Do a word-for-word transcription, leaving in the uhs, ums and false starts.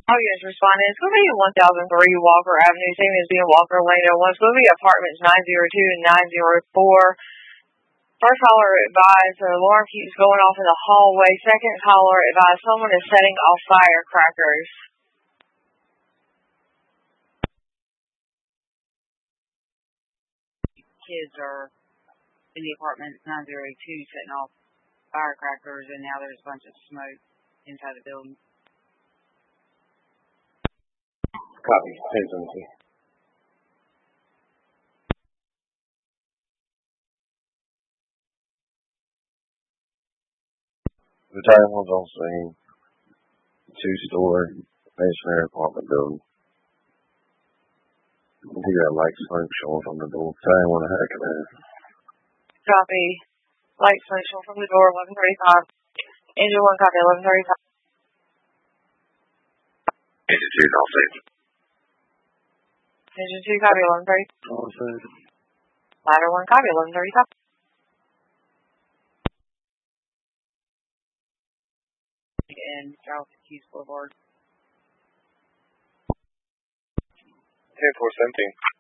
Oh, yes, responding. It's going to be one thousand three Walker Avenue, same as being Walker Lane. It's going to be apartments nine oh two and nine oh four. First caller advised the alarm keeps going off in the hallway. Second caller advised someone is setting off firecrackers. Kids are in the apartment nine oh two setting off firecrackers, and now there's a bunch of smoke inside the building. Copy. ten seventeen. The time was on scene. Two-story masonry apartment building. You got light smoke showing from the door. Tell one heck of it. Copy. Light smoke showing from the door, eleven thirty-five. Angel one, copy, eleven thirty-five. Angel two, all safe. Angel two, copy, eleven thirty. All safe. Ladder one, copy, eleven thirty-five. And South Keys Boulevard. ten four seventeen.